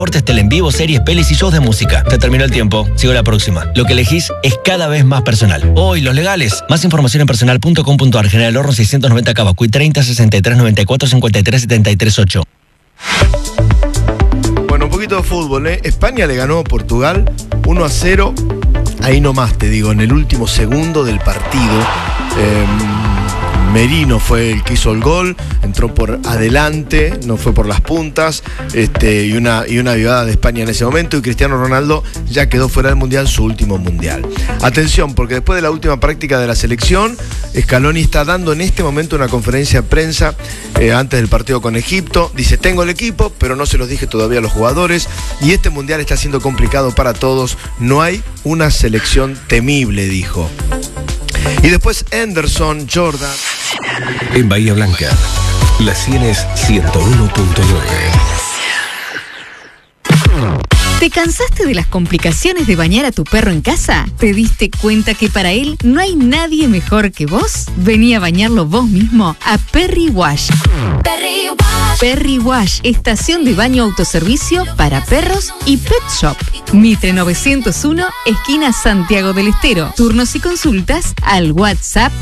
Deportes, tele en vivo, series, pelis y shows de música. Te terminó el tiempo. Sigo la próxima. Lo que elegís es cada vez más personal. Hoy, los legales. Más información en personal.com.ar. General Horno 690 Cabacuy 30 63 94 53 73 8. Bueno, un poquito de fútbol, ¿eh? España le ganó a Portugal 1-0. Ahí nomás te digo, en el último segundo del partido. Merino fue el que hizo el gol, entró por adelante, no fue por las puntas, y una avivada de España en ese momento, y Cristiano Ronaldo ya quedó fuera del Mundial, su último Mundial. Atención, porque después de la última práctica de la selección, Scaloni está dando en este momento una conferencia de prensa antes del partido con Egipto. Dice, tengo el equipo, pero no se los dije todavía a los jugadores, y este Mundial está siendo complicado para todos, no hay una selección temible, dijo. Y después Henderson, Jordan. En Bahía Blanca, la 100 es 101.9. ¿Te cansaste de las complicaciones de bañar a tu perro en casa? ¿Te diste cuenta que para él no hay nadie mejor que vos? Vení a bañarlo vos mismo a Perry Wash. Perry Wash. Perry Wash, estación de baño autoservicio para perros y pet shop. Mitre 901, esquina Santiago del Estero. Turnos y consultas al WhatsApp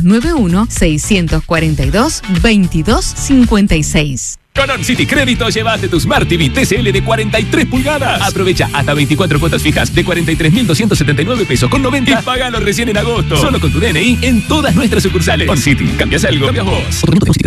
291-642-2256. Con OnCity Crédito llévate tu Smart TV TCL de 43 pulgadas. Aprovecha hasta 24 cuotas fijas de 43.279 pesos con 90 y pagalo recién en agosto. Solo con tu DNI en todas nuestras sucursales. OnCity, cambias algo, cambias vos.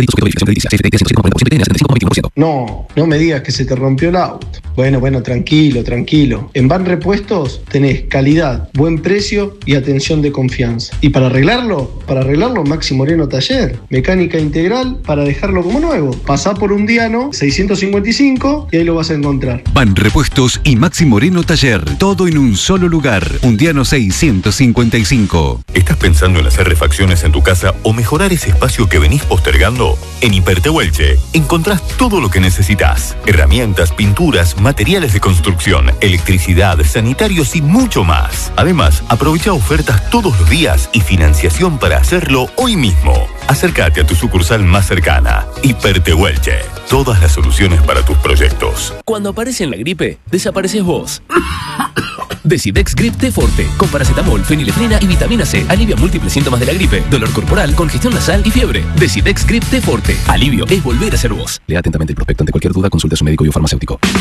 No me digas que se te rompió el auto. Bueno, tranquilo. En Van Repuestos tenés calidad, buen precio y atención de confianza. Y para arreglarlo, Maxi Moreno Taller. Mecánica integral para dejarlo como nuevo. Pasá por un día 655 y ahí lo vas a encontrar. Van Repuestos y Maxi Moreno Taller, todo en un solo lugar. Undiano 655. ¿Estás pensando en hacer refacciones en tu casa o mejorar ese espacio que venís postergando? En Hipertehuelche encontrás todo lo que necesitas: herramientas, pinturas, materiales de construcción, electricidad, sanitarios y mucho más. Además, aprovecha ofertas todos los días y financiación para hacerlo hoy mismo. Acércate a tu sucursal más cercana. Hipertehuelche. Todas las soluciones para tus proyectos. Cuando aparece en la gripe, desapareces vos. Decidex Grip T Forte, con paracetamol, fenilefrina y vitamina C. Alivia múltiples síntomas de la gripe, dolor corporal, congestión nasal y fiebre. Decidex Grip T Forte. Alivio es volver a ser vos. Lea atentamente el prospecto. Ante cualquier duda, consulte a su médico y o farmacéutico.